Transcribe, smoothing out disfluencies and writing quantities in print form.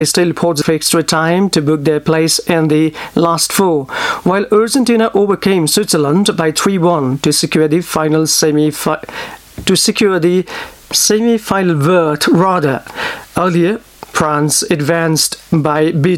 still pulled for extra time to book their place in the last four, while Argentina overcame Switzerland by 3-1 to secure the semi-final berth. Earlier, France advanced by beating